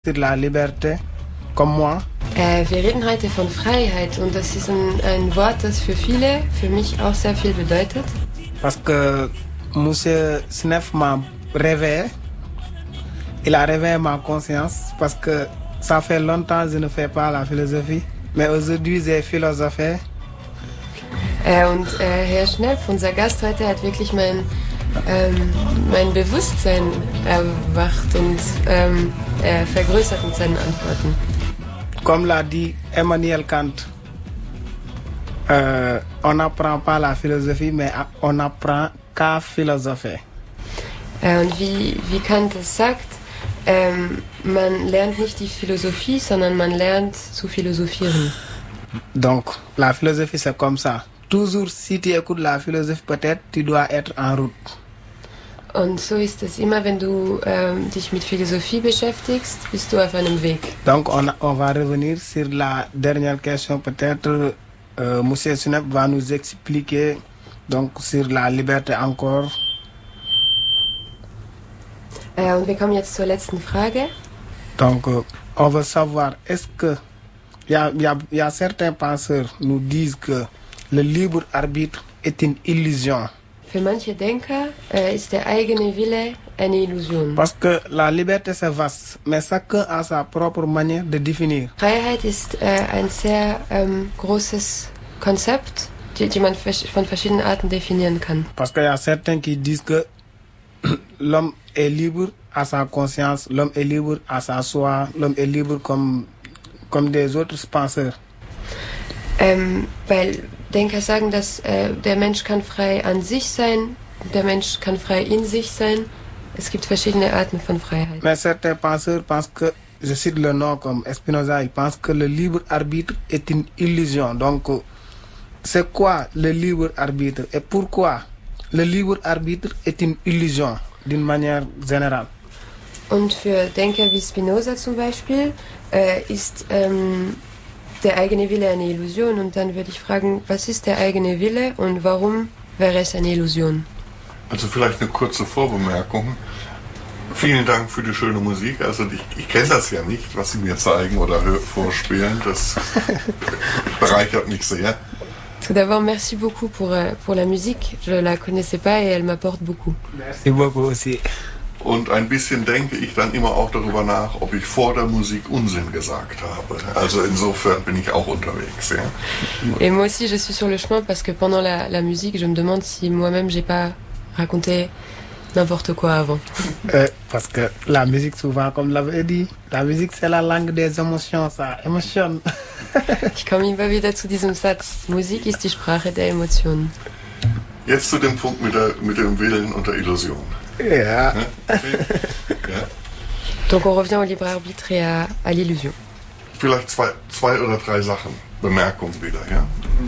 Sur la liberté, comme moi. Wir reden heute von Freiheit und das ist ein Wort, das für viele, für mich auch sehr viel bedeutet. Parce que Monsieur Snef m'a réveillé. Il a réveillé ma conscience parce que ça fait longtemps que je ne fais pas la philosophie. Mais aujourd'hui, j'ai philosophé. Herr Schneff, unser Gast heute, hat wirklich mein Bewusstsein erwacht und vergrößert mit seinen Antworten. Comme l'a dit Emmanuel Kant, on n'apprend pas la philosophie, mais on apprend qu'à philosopher. Und wie Kant es sagt, man lernt nicht die Philosophie, sondern man lernt zu philosophieren. Donc, la philosophie, c'est comme ça. Toujours, si tu écoutes la philosophie, peut-être tu dois être en route. Und so ist es immer, wenn du dich mit Philosophie beschäftigst, bist du auf einem Weg. Donc, on va revenir sur la dernière question. Peut-être Monsieur Sunep va nous expliquer donc, sur la liberté encore. Und wir kommen jetzt zur letzten Frage. Donc, on veut savoir, est-ce que il y a certains penseurs qui nous disent que le libre arbitre est une illusion. Für manche Denker ist der eigene Wille eine Illusion. Parce que la liberté c'est vaste, mais chacun a sa propre manière de définir. Freiheit ist ein sehr großes Konzept, die man von verschiedenen Arten definieren kann. Parce qu'il y a certains qui disent que l'homme est libre à sa conscience, l'homme est libre à sa soi, l'homme est libre comme des autres penseurs. Weil Denker sagen, dass der Mensch kann frei an sich sein, der Mensch kann frei in sich sein. Es gibt verschiedene Arten von Freiheit. Mais certains penseurs pensent que, je cite le nom comme Spinoza, il pense que le libre arbitre est une illusion. Donc, c'est quoi le libre arbitre et pourquoi le libre arbitre est une illusion d'une manière générale? Und für Denker wie Spinoza zum Beispiel ist der eigene Wille eine Illusion. Und dann würde ich fragen, was ist der eigene Wille und warum wäre es eine Illusion? Also vielleicht eine kurze Vorbemerkung. Vielen Dank für die schöne Musik. Also ich kenne das ja nicht, was Sie mir zeigen oder vorspielen. Das bereichert mich sehr. Tout d'abord, merci beaucoup pour la musique. Je la connaissais pas et elle m'apporte beaucoup. Merci beaucoup aussi. Und ein bisschen denke ich dann immer auch darüber nach, ob ich vor der Musik Unsinn gesagt habe. Also insofern bin ich auch unterwegs. Ja? Et moi aussi, je suis sur le chemin parce que pendant la musique, je me demande si moi-même j'ai pas raconté n'importe quoi avant. Parce que la musique, souvent, comme l'avait dit, la musique c'est la langue des émotions, ça émotionne. Ich komme immer wieder zu diesem Satz. Musik ist die Sprache der Emotionen. Jetzt zu dem Punkt mit dem Willen und der Illusion. Ja. Okay. Ja. Donc on revient au libre arbitre et à l'illusion. Vielleicht zwei oder drei Sachen, Bemerkungen wieder. Ja?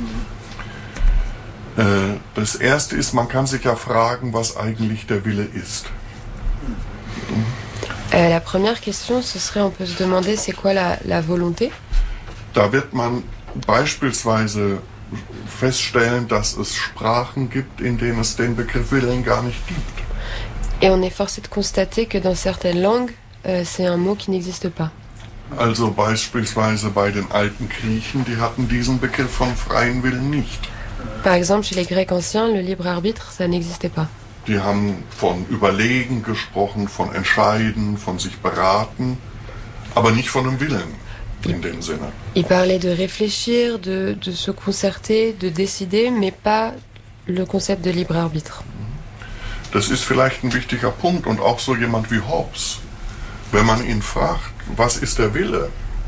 Das erste ist, man kann sich ja fragen, was eigentlich der Wille ist. La première question, ce serait, on peut se demander, c'est quoi la volonté? Da wird man beispielsweise feststellen, dass es Sprachen gibt, in denen es den Begriff Willen gar nicht gibt. Et on est forcé de constater que dans certaines langues, c'est un mot qui n'existe pas. Also beispielsweise bei den alten Griechen, die hatten diesen Begriff von freien Willen nicht. Par exemple, chez les Grecs anciens, le libre arbitre, ça n'existait pas. Die haben von Überlegen gesprochen, von Entscheiden, von sich beraten, aber nicht von einem Willen in dem Sinne. Ils parlaient de réfléchir, de se concerter, de décider, mais pas le concept de libre arbitre. Das ist vielleicht ein wichtiger Punkt und auch so jemand wie Hobbes. Wenn man ihn fragt, was ist der Wille?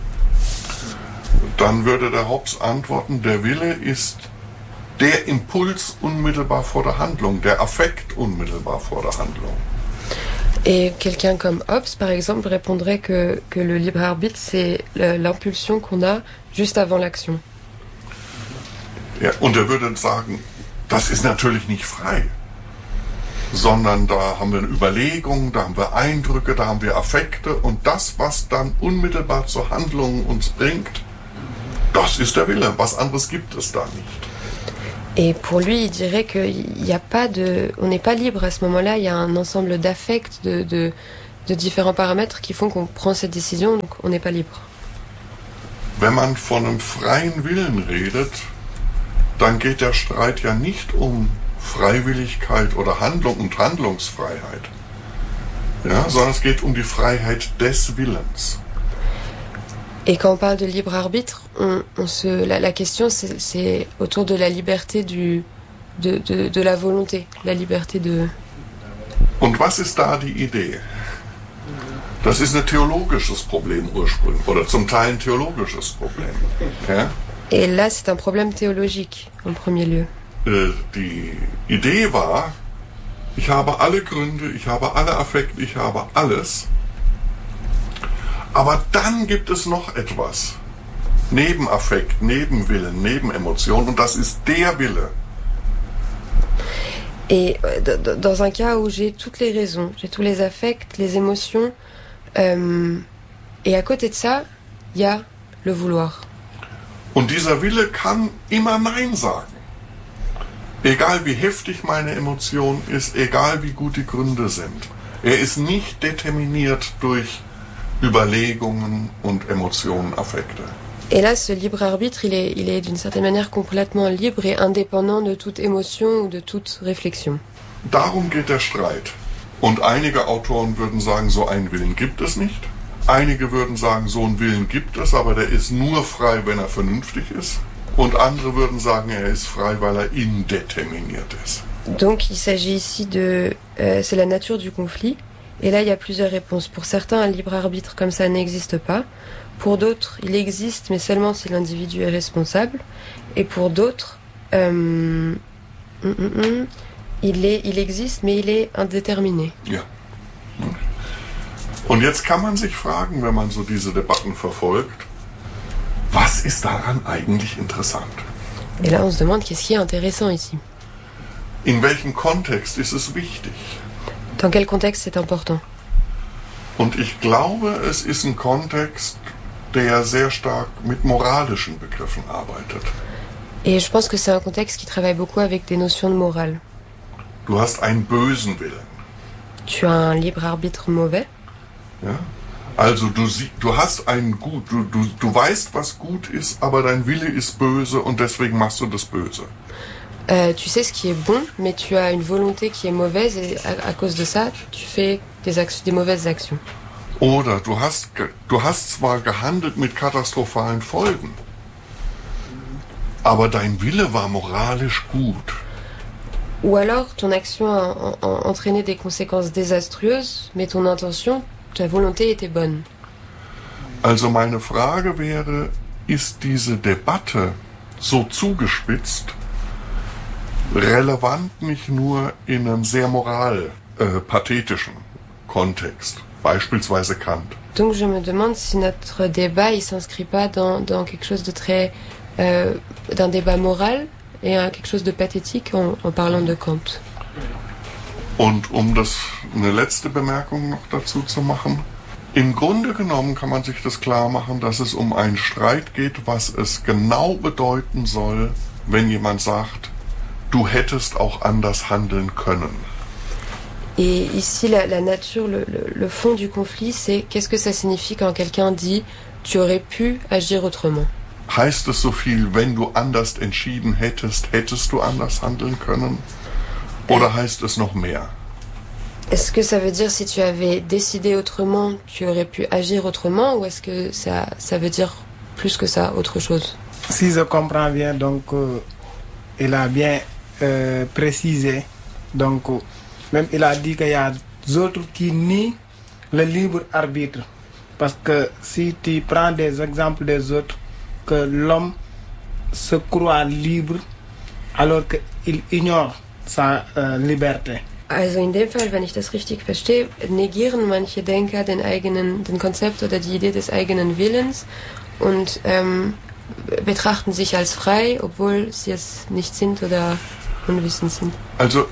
Dann würde der Hobbes antworten, der Wille ist der Impuls unmittelbar vor der Handlung, der Affekt unmittelbar vor der Handlung. Et quelqu'un comme Hobbes, par exemple, répondrait que le libre arbitre, c'est l'impulsion qu'on a juste avant l'action. Ja, und er würde sagen, das ist natürlich nicht frei, sondern da haben wir eine Überlegung, da haben wir Eindrücke, da haben wir Affekte und das, was dann unmittelbar zur Handlung uns bringt, das ist der Wille. Was anderes gibt es da nicht. Et pour lui, il dirait qu'il n'y a pas on n'est pas libre à ce moment-là. Il y a un ensemble d'affects, de différents paramètres qui font qu'on prend cette décision, donc on n'est pas libre. Wenn man von einem freien Willen redet, dann geht der Streit ja nicht um Freiwilligkeit oder Handlung und Handlungsfreiheit, ja, sondern es geht um die Freiheit des Willens. Et quand on parle de libre arbitre, la question c'est autour de la liberté de la volonté, la liberté de... Und was ist da die Idee? Das ist ein theologisches Problem ursprünglich, oder zum Teil ein theologisches Problem. Ja? Et là, c'est un problème théologique, en premier lieu. Die Idee war, ich habe alle Gründe, ich habe alle Affekte, ich habe alles. Aber dann gibt es noch etwas. Neben Affekt, neben Willen, neben Emotion, und das ist der Wille. Et dans un cas où j'ai toutes les raisons, j'ai tous les affects, les émotions, et à côté de ça, il y a le vouloir. Und dieser Wille kann immer Nein sagen. Egal wie heftig meine Emotion ist, egal wie gut die Gründe sind. Er ist nicht determiniert durch Überlegungen und Emotionen, Affekte. Et là, ce libre arbitre, il est d'une certaine manière complètement libre et indépendant de toute émotion ou de toute réflexion. Darum geht der Streit. Und einige Autoren würden sagen, so einen Willen gibt es nicht. Einige würden sagen, so einen Willen gibt es, aber der ist nur frei, wenn er vernünftig ist. Und andere würden sagen, er ist frei, weil er indeterminiert ist. Donc, il s'agit ici c'est la nature du conflit. Et là, il y a plusieurs réponses. Pour certains, un libre arbitre comme ça n'existe pas. Pour d'autres, il existe, mais seulement si l'individu est responsable. Et pour d'autres, il existe, mais il est indéterminé. Ja. Und jetzt kann man sich fragen, wenn man so diese Debatten verfolgt, was ist daran eigentlich interessant? Et là, on se demande qu'est-ce qui est intéressant ici. In welchem Kontext ist es wichtig? Dans quel contexte c'est important? Und ich glaube, es ist ein Kontext, der sehr stark mit moralischen Begriffen arbeitet. Et je pense que c'est un contexte qui travaille beaucoup avec des notions de morale. Du hast einen bösen Willen. Tu as un libre arbitre mauvais. Ja? Also du hast einen du weißt, was gut ist, aber dein Wille ist böse und deswegen machst du das Böse. Tu sais ce qui est bon, mais tu as une volonté qui est mauvaise et à cause de ça, tu fais des mauvaises actions. Oder du hast zwar gehandelt mit katastrophalen Folgen, aber dein Wille war moralisch gut. Ou alors ton action a entraîné des conséquences désastreuses, mais ton intention, ta volonté était bonne. Also meine Frage wäre, ist diese Debatte so zugespitzt, relevant nicht nur in einem sehr pathetischen Kontext, beispielsweise Kant. Donc je me demande si notre débat il s'inscrit pas dans quelque chose de très d'un débat moral et quelque chose de pathétique en parlant de Kant. Und eine letzte Bemerkung noch dazu zu machen. Im Grunde genommen kann man sich das klar machen, dass es um einen Streit geht, was es genau bedeuten soll, wenn jemand sagt, du hättest auch anders handeln können. Et ici, la nature, le fond du conflit, c'est qu'est-ce que ça signifie quand quelqu'un dit « tu aurais pu agir autrement ». Heißt es so viel, wenn du anders entschieden hättest, hättest du anders handeln können? Oder heißt es noch mehr? Est-ce que ça veut dire si tu avais décidé autrement, tu aurais pu agir autrement, ou est-ce que ça veut dire plus que ça, autre chose? Si je comprends bien, donc il a bien précisé, donc même il a dit qu'il y a d'autres qui nient le libre arbitre. Parce que si tu prends des exemples des autres, que l'homme se croit libre alors qu'il ignore sa liberté. Also in dem Fall, wenn ich das richtig verstehe, negieren manche Denker den Konzept oder die Idee des eigenen Willens und betrachten sich als frei, obwohl sie es nicht sind oder unwissend sind. Also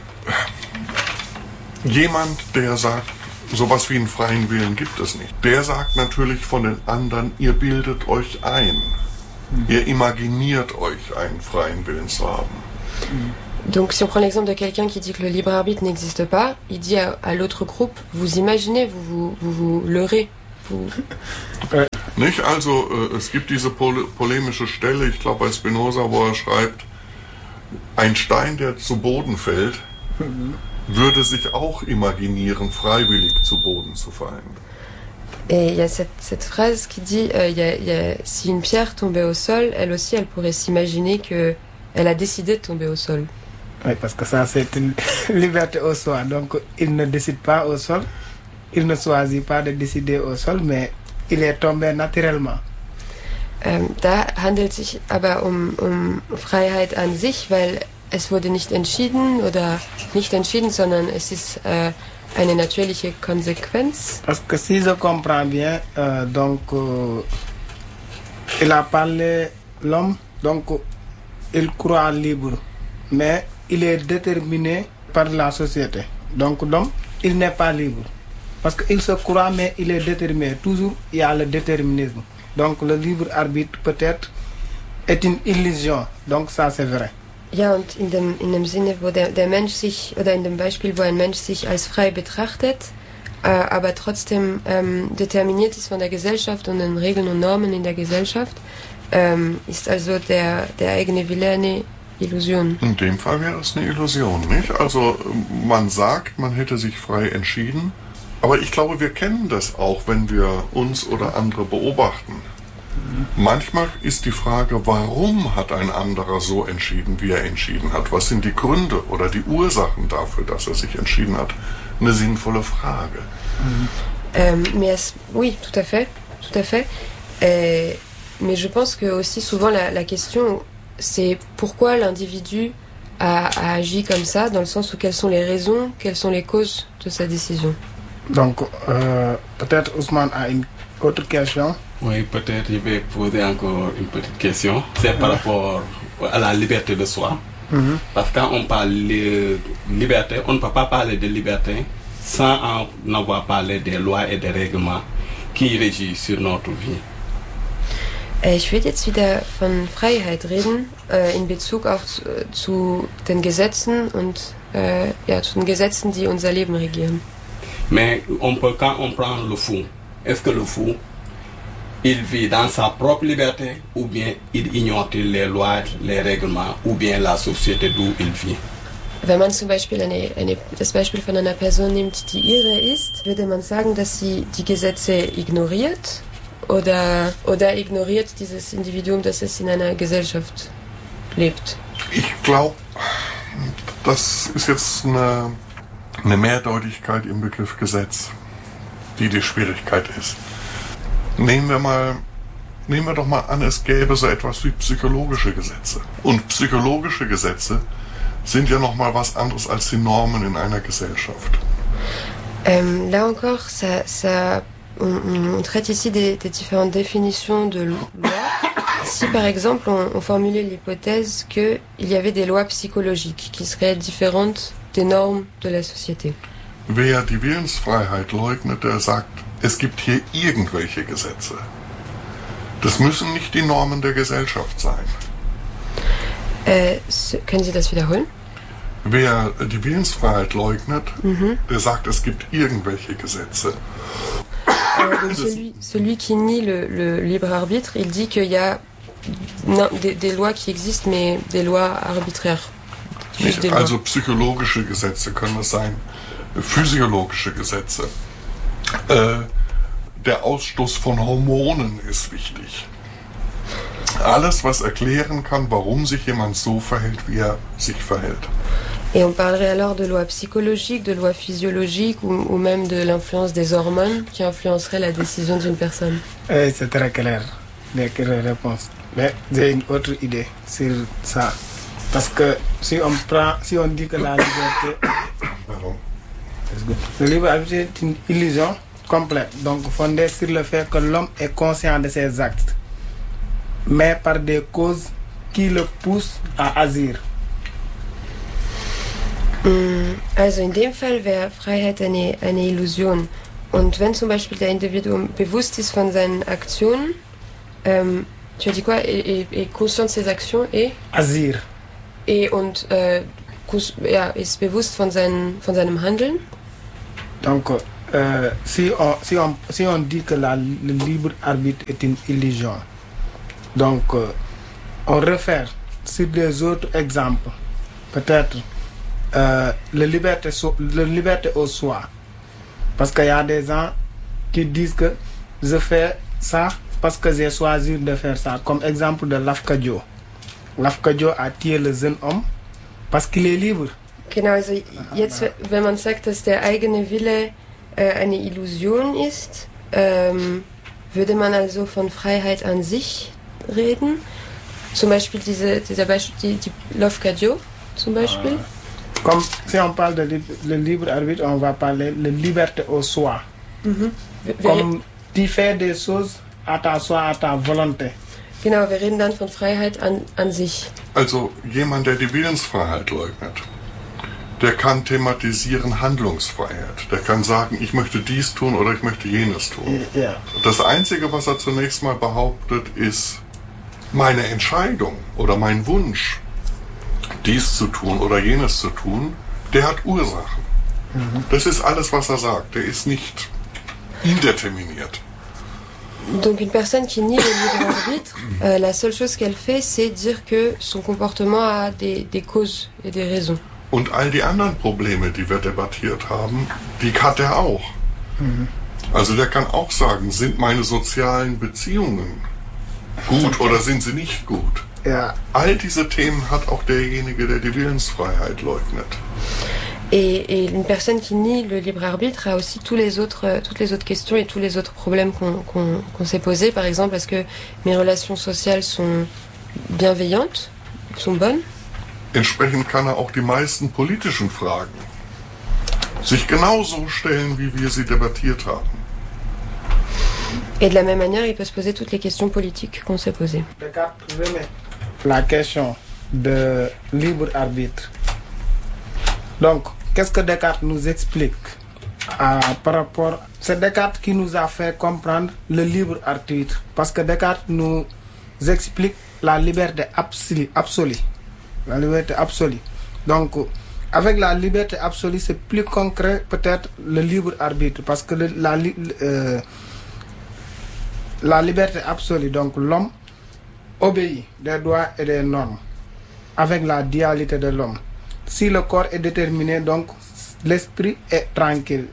jemand, der sagt, sowas wie einen freien Willen gibt es nicht, der sagt natürlich von den anderen, ihr bildet euch ein. Ihr imaginiert euch einen freien Willen zu haben. Donc si on prend l'exemple de quelqu'un qui dit que le libre arbitre n'existe pas, il dit à l'autre groupe, vous imaginez, vous leurrez. Nicht? Also es gibt diese polemische Stelle, ich glaube bei Spinoza, wo er schreibt, ein Stein, der zu Boden fällt, würde sich auch imaginieren, freiwillig zu Boden zu fallen. Et il y a cette phrase qui dit, si une pierre tombait au sol, elle aussi, elle pourrait s'imaginer qu'elle a décidé de tomber au sol. Oui, parce que ça, c'est une liberté au choix. Donc, il ne décide pas au sol, il ne choisit pas de décider au sol, mais il est tombé naturellement. Da handelt es sich aber um Freiheit an sich, weil es wurde nicht entschieden oder nicht entschieden, sondern es ist eine natürliche Konsequenz. Parce que si je comprends bien, il a parlé l'homme, donc il croit libre, mais il est déterminé par la société. Donc l'homme, il n'est pas libre. Parce qu'il se croit, mais il est déterminé. Toujours, il y a le déterminisme. Donc le libre arbitre peut-être est une illusion. Donc ça, c'est vrai. Ja, und in dem Sinne, wo der Mensch sich, oder in dem Beispiel, wo ein Mensch sich als frei betrachtet, aber trotzdem determiniert ist von der Gesellschaft und den Regeln und Normen in der Gesellschaft, ist also der eigene Wille eine Illusion. In dem Fall wäre es eine Illusion, nicht? Also man sagt, man hätte sich frei entschieden, aber ich glaube, wir kennen das auch, wenn wir uns oder andere beobachten. Manchmal ist die Frage, warum hat ein anderer so entschieden, wie er entschieden hat? Was sind die Gründe oder die Ursachen dafür, dass er sich entschieden hat? Eine sinnvolle Frage. Oui, tout à fait. Mais je pense que aussi souvent la question, c'est pourquoi l'individu a agi comme ça, dans le sens où quelles sont les raisons, quelles sont les causes de sa décision. Donc, peut-être Ousmane a une autre question. Oui, peut-être je vais poser encore une petite question. C'est par rapport à la liberté de soi. Parce que quand on parle de liberté, on ne peut pas parler de liberté sans en avoir parlé des lois et des règlements qui régissent sur notre vie. Ich will jetzt wieder von Freiheit reden, in Bezug auch zu den Gesetzen und zu den Gesetzen, die unser Leben regieren. Mais quand on prend le fou, est-ce que le fou, il vit dans sa propre liberté ou bien il ignore les lois, les règlements ou bien la société d'où il vit? Wenn man zum Beispiel das Beispiel von einer Person nimmt, die irre ist, würde man sagen, dass sie die Gesetze ignoriert oder ignoriert dieses Individuum, dass es in einer Gesellschaft lebt. Ich glaube, das ist jetzt eine Mehrdeutigkeit im Begriff Gesetz, die Schwierigkeit ist. Nehmen wir doch mal an, es gäbe so etwas wie psychologische Gesetze. Und psychologische Gesetze sind ja noch mal was anderes als die Normen in einer Gesellschaft. Là encore, on traite ici des différentes définitions de loi. Si par exemple on formulait l'hypothèse qu'il y avait des lois psychologiques qui seraient différentes des normes de la société. Wer die Willensfreiheit leugnet, der sagt, es gibt hier irgendwelche Gesetze. Das müssen nicht die Normen der Gesellschaft sein. Können Sie das wiederholen? Wer die Willensfreiheit leugnet, der sagt, es gibt irgendwelche Gesetze. Donc celui qui nie le libre arbitre, il dit qu'il y a des lois qui existent, mais des lois arbitraires. Also psychologische Gesetze können es sein, physiologische Gesetze. Der Ausstoß von Hormonen ist wichtig. Alles, was erklären kann, warum sich jemand so verhält, wie er sich verhält. Et on parlerait alors de lois psychologiques, de lois physiologiques ou même de l'influence des hormones qui influenceraient la décision d'une personne. C'est très clair, les réponses. Mais j'ai une autre idée sur ça. Parce que si on dit que la liberté... Le libre arbitre est une illusion complète, donc fondée sur le fait que l'homme est conscient de ses actes, mais par des causes qui le poussent à agir. Also in dem Fall wäre Freiheit eine Illusion. Und wenn zum Beispiel der Individuum bewusst ist von seinen Aktionen, tu as dit quoi, est conscient de ses actions et agir. Und ist bewusst von seinem Handeln. Donc, si on dit que le libre arbitre est une illusion, donc on réfère sur des autres exemples, peut-être le liberté au soi. Parce qu'il y a des gens qui disent que je fais ça parce que j'ai choisi de faire ça. Comme exemple de Lafka Diop. Lafka Diop a tué le jeune homme parce qu'il est libre. Genau, also jetzt, wenn man sagt, dass der eigene Wille eine Illusion ist, würde man also von Freiheit an sich reden. Zum Beispiel dieser Beispiel, die Lafka Diop zum Beispiel. Comme si on parle de libre arbitre, on va parler de liberté au soi. Comme tu fais des choses à ta soi, à ta volonté. Genau, wir reden dann von Freiheit an sich. Also jemand, der die Willensfreiheit leugnet, der kann thematisieren Handlungsfreiheit. Der kann sagen, ich möchte dies tun oder ich möchte jenes tun. Ja. Das Einzige, was er zunächst mal behauptet, ist meine Entscheidung oder mein Wunsch, dies zu tun oder jenes zu tun, der hat Ursachen. Das ist alles, was er sagt. Der ist nicht indeterminiert. Donc une personne qui nie le libre arbitre, la seule chose qu'elle fait, c'est dire que son comportement a des causes et des raisons. Und all die anderen Probleme, die wir debattiert haben, die hat er auch. Also der kann auch sagen, sind meine sozialen Beziehungen gut oder sind sie nicht gut? Ja. All diese Themen hat auch derjenige, der die Willensfreiheit leugnet. Et une personne qui nie le libre arbitre a aussi toutes les autres questions et tous les autres problèmes qu'on s'est posés. Par exemple, est-ce que mes relations sociales sont bienveillantes, sont bonnes? Entsprechend kann er auch die meisten politischen Fragen sich genauso stellen, wie wir sie debattiert haben. Et de la même manière, il peut se poser toutes les questions politiques qu'on s'est posées. Descartes remet la question de libre arbitre. Donc, qu'est-ce que Descartes nous explique par rapport... C'est Descartes qui nous a fait comprendre le libre arbitre. Parce que Descartes nous explique la liberté absolue. La liberté absolue. Donc, avec la liberté absolue, c'est plus concret peut-être le libre arbitre. Parce que la liberté absolue, donc l'homme obéit des droits et des normes avec la dualité de l'homme. Si le corps est déterminé, donc l'esprit est tranquille.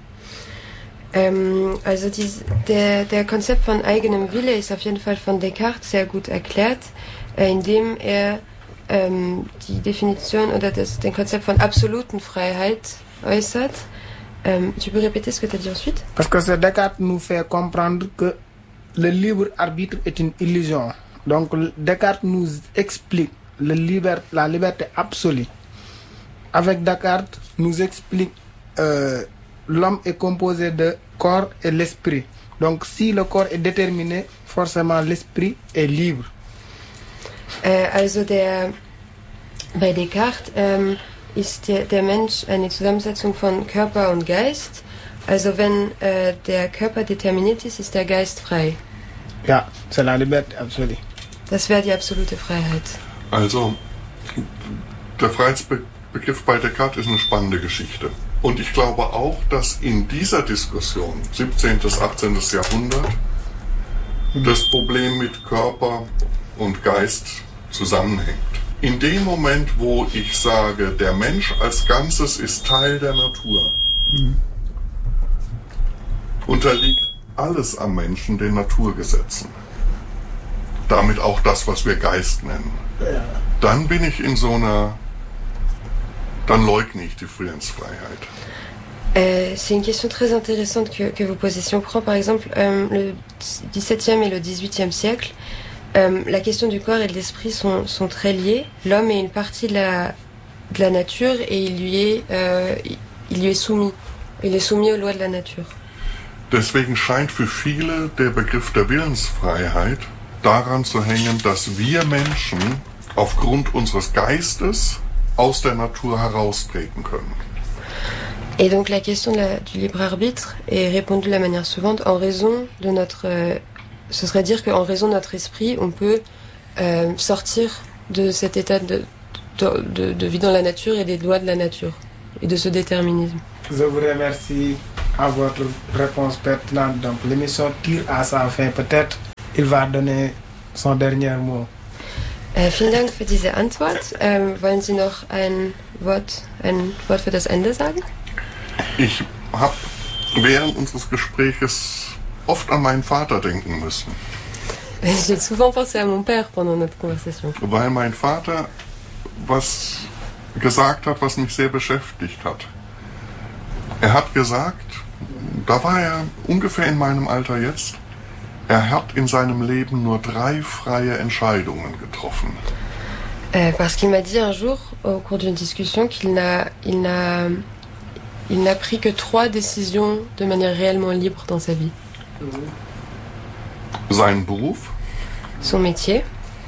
Also der Konzept von eigenem Wille ist auf jeden Fall von Descartes sehr gut erklärt, indem er die Definition oder den Konzept von absoluten Freiheit äußert. Tu peux répéter ce que tu as dit ensuite? Parce que Descartes nous fait comprendre que le libre arbitre est une illusion. Donc Descartes nous explique la liberté absolue. Avec Descartes, nous explique l'homme est composé de corps et l'esprit. Donc si le corps est déterminé, forcément l'esprit est libre. Also bei Descartes ist der Mensch eine Zusammensetzung von Körper und Geist. Also wenn der Körper determiniert ist der Geist frei. Ja, c'est la liberté absolue. Das wäre die absolute Freiheit. Also der Freiheitsbegriff bei Descartes ist eine spannende Geschichte. Und ich glaube auch, dass in dieser Diskussion, 17. bis 18. Jahrhundert, das Problem mit Körper und Geist zusammenhängt. In dem Moment, wo ich sage, der Mensch als Ganzes ist Teil der Natur, unterliegt alles am Menschen den Naturgesetzen. Damit auch das, was wir Geist nennen. Dann bin ich in so einer... Dann leugne ich die Friedensfreiheit. C'est une question très intéressante que vous posez. Si on prend par exemple le XVIIe et le XVIIIe siècle, la question du corps et de l'esprit sont très liées. L'homme est une partie de la nature et il lui est soumis. Il est soumis aux lois de la nature. Deswegen scheint für viele der Begriff der Willensfreiheit daran zu hängen, dass wir Menschen aufgrund unseres Geistes aus der Natur heraustreten können. Et donc la question du libre arbitre est répondue de la manière suivante: en raison de notre, ce serait dire qu'en raison de notre esprit, on peut sortir de cet état de vie dans la nature et des lois de la nature et de ce déterminisme. Je vous remercie à votre réponse pertinente. Donc l'émission tire à sa fin. Peut-être il va donner son dernier mot. Vielen Dank für diese Antwort. Wollen Sie noch ein Wort für das Ende sagen? Ich habe während unseres Gespräches oft an meinen Vater denken müssen. J'ai souvent pensé à mon père pendant notre conversation. Weil mein Vater was gesagt hat, was mich sehr beschäftigt hat. Er hat gesagt, da war er ungefähr in meinem Alter jetzt, er hat in seinem Leben nur 3 freie Entscheidungen getroffen. Parce qu'il m'a dit un jour, au cours d'une discussion, qu'il n'a pris que 3 décisions de manière réellement libre dans sa vie. Sein Beruf, Son métier,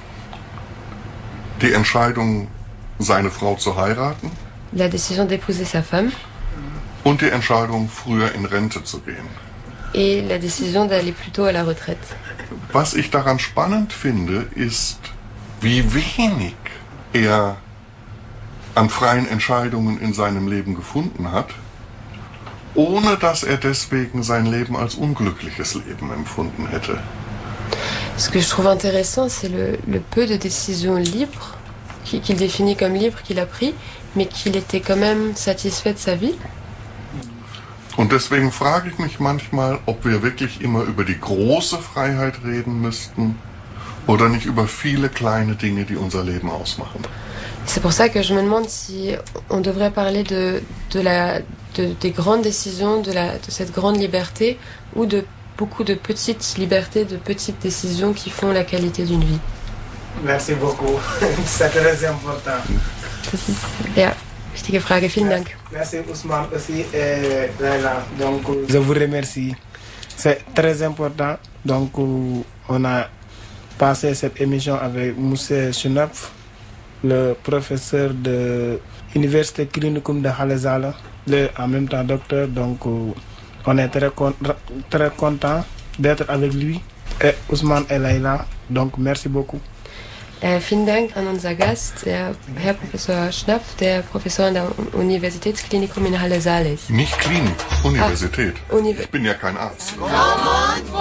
die Entscheidung, seine Frau zu heiraten la décision d'épouser sa femme und die Entscheidung, früher in Rente zu gehen. et la décision d'aller plus tôt à la retraite. Was ich daran spannend finde, ist, wie wenig er an freien Entscheidungen in seinem Leben gefunden hat, ohne dass er deswegen sein Leben als unglückliches Leben empfunden hätte. Ce que je trouve intéressant, c'est le peu de décisions libres qu'il définit comme libres qu'il a pris, mais qu'il était quand même satisfait de sa vie. Und deswegen frage ich mich manchmal, ob wir wirklich immer über die große Freiheit reden müssten oder nicht über viele kleine Dinge, die unser Leben ausmachen. C'est pour ça que je me demande si on devrait parler des grandes décisions, de cette grande liberté, ou de beaucoup de petites libertés, de petites décisions qui font la qualité d'une vie. Merci beaucoup. C'est très important. Das ist, ja, wichtige Frage. Vielen Dank. Merci Ousmane aussi et Laila. Donc je vous remercie. C'est très important. Donc on a passé cette émission avec Moussa Chounapf, le professeur de l'Université Clinicum de Halezala, en même temps docteur. Donc on est très content d'être avec lui et Ousmane et Laila. Donc merci beaucoup. Vielen Dank an unser Gast, der Herr Professor Schnapf, der Professor an der Universitätsklinikum in Halle-Saale ist. Nicht Klinik, Universität. Ich bin ja kein Arzt.